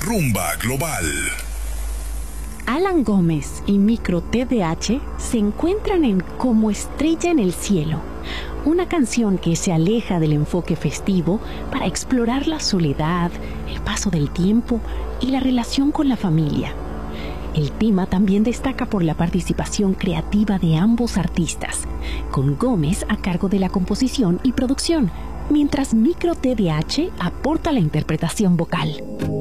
Rumba Global. Alan Gómez y Micro TDH se encuentran en Como estrella en el cielo, una canción que se aleja del enfoque festivo para explorar la soledad, el paso del tiempo y la relación con la familia. El tema también destaca por la participación creativa de ambos artistas, con Gómez a cargo de la composición y producción, mientras Micro TDH aporta la interpretación vocal.